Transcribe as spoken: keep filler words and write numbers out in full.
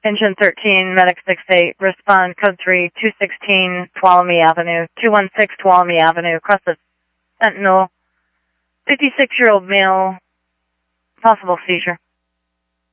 Engine thirteen, Medic six eight, respond code three, two sixteen Tuolumne Avenue, two one six Tuolumne Avenue, across the Sentinel, fifty-six-year-old male, possible seizure.